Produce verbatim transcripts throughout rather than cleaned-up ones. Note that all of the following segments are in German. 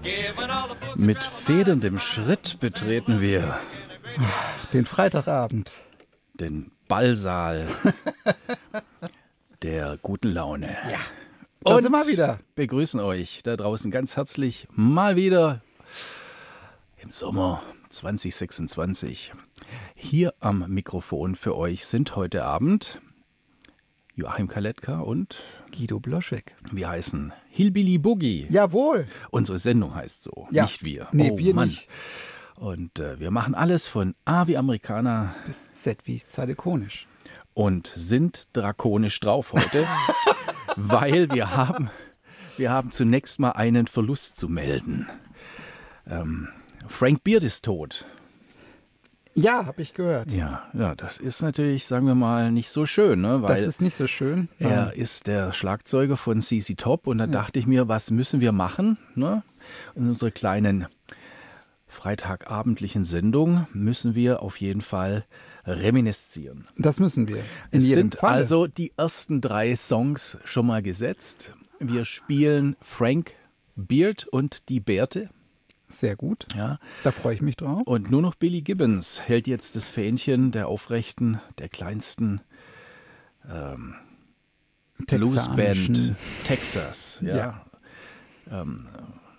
Mit federndem Schritt betreten wir den Freitagabend, den Ballsaal der guten Laune. Ja, da sind wir wieder. Begrüßen euch da draußen ganz herzlich mal wieder im Sommer zwanzig sechsundzwanzig. Hier am Mikrofon für euch sind heute Abend Joachim Kaletka und Guido Bloschek. Wir heißen Hillbilly Boogie. Jawohl. Unsere Sendung heißt so, ja. nicht wir. Nee, oh, wir Mann. nicht. Und äh, wir machen alles von A wie Amerikaner bis Z wie Zadekonisch. Und sind drakonisch drauf heute, weil wir haben, wir haben zunächst mal einen Verlust zu melden. Ähm, Frank Beard ist tot. Ja, habe ich gehört. Ja, ja, das ist natürlich, sagen wir mal, nicht so schön. Ne? Weil das ist nicht so schön. Er ja. ist der Schlagzeuger von C C Top und da ja. dachte ich mir, was müssen wir machen? Ne? In unserer kleinen freitagabendlichen Sendung müssen wir auf jeden Fall reminiszieren. Das müssen wir. In es jedem sind Falle. Also die ersten drei Songs schon mal gesetzt. Wir spielen Frank Beard und die Bärte. Sehr gut. Ja. Da freue ich mich drauf. Und nur noch Billy Gibbons hält jetzt das Fähnchen der aufrechten, der kleinsten ähm, Bluesband Texas. Ja. ja. Ähm,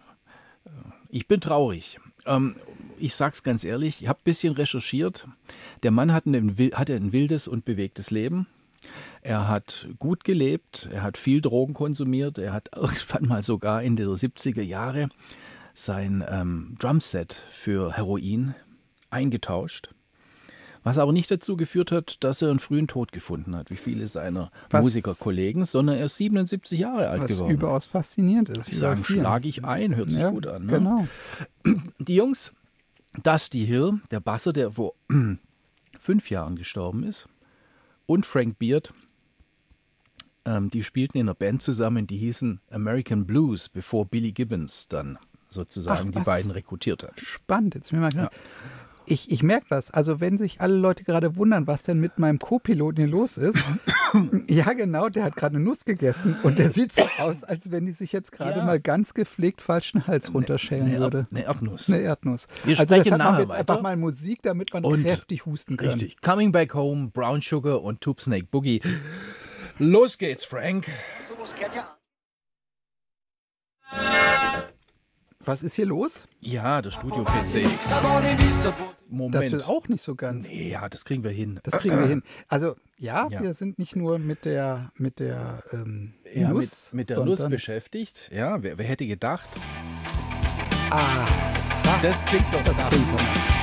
ich bin traurig. Ähm, ich sag's ganz ehrlich, ich habe ein bisschen recherchiert. Der Mann hat ein, hatte ein wildes und bewegtes Leben. Er hat gut gelebt, er hat viel Drogen konsumiert, er hat irgendwann mal sogar Ende der siebziger Jahre sein ähm, Drumset für Heroin eingetauscht, was aber nicht dazu geführt hat, dass er einen frühen Tod gefunden hat, wie viele seiner was, Musikerkollegen, sondern er ist siebenundsiebzig Jahre alt was geworden. Was überaus faszinierend ist. Ich sagen, schlage ich ein, hört sich ja, gut an. Ne? Genau. Die Jungs, Dusty Hill, der Basser, der vor fünf Jahren gestorben ist, und Frank Beard, ähm, die spielten in einer Band zusammen, die hießen American Blues, bevor Billy Gibbons dann sozusagen Ach, die beiden rekrutiert hat. Spannend, jetzt bin ich mal klar. Ja. Ich, ich merke was, also wenn sich alle Leute gerade wundern, was denn mit meinem Co-Piloten hier los ist, ja genau, der hat gerade eine Nuss gegessen und der sieht so aus, als wenn die sich jetzt gerade ja. mal ganz gepflegt falschen Hals runterschälen ne, würde. Eine Erdnuss. Eine Erdnuss. Wir also deshalb machen wir jetzt weiter. einfach mal Musik, damit man und kräftig husten kann. Richtig, Coming Back Home, Brown Sugar und Tube Snake Boogie. Los geht's, Frank. Was ist hier los? Ja, der Studio-P C. Moment. Das will auch nicht so ganz. Nee, ja, das kriegen wir hin. Das kriegen wir hin. Also, ja, ja, wir sind nicht nur mit der, mit der ähm, ja, Nuss, mit, mit der Nuss beschäftigt. Ja, wer, wer hätte gedacht? Ah, das klingt doch das klingt doch.